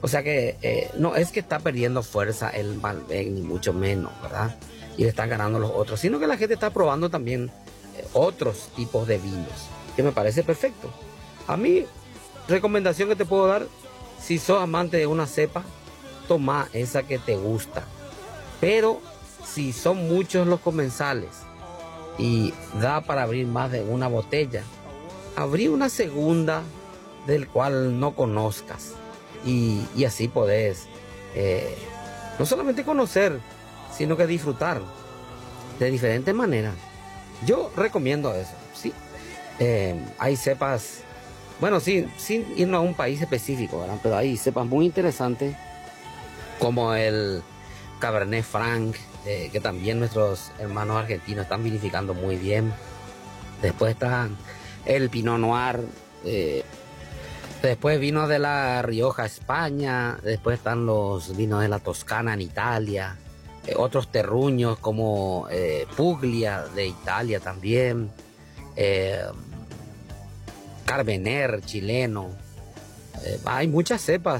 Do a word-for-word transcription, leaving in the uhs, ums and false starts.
O sea que eh, no es que está perdiendo fuerza el Malbec, ni mucho menos, ¿verdad? Y le están ganando los otros, sino que la gente está probando también eh, otros tipos de vinos, que me parece perfecto. A mí, recomendación que te puedo dar, si sos amante de una cepa, toma esa que te gusta. Pero si son muchos los comensales y da para abrir más de una botella, abrí una segunda del cual no conozcas. Y, y así podés eh, no solamente conocer, sino que disfrutar de diferentes maneras. Yo recomiendo eso, sí. Eh, hay cepas, bueno, sí, sin irnos a un país específico, ¿verdad? Pero hay cepas muy interesantes como el Cabernet Franc, eh, que también nuestros hermanos argentinos están vinificando muy bien. Después está el Pinot Noir, eh, después vinos de la Rioja, España. Después están los vinos de la Toscana en Italia. Eh, otros terruños como eh, Puglia de Italia también. Eh, Carmener chileno. Eh, hay muchas cepas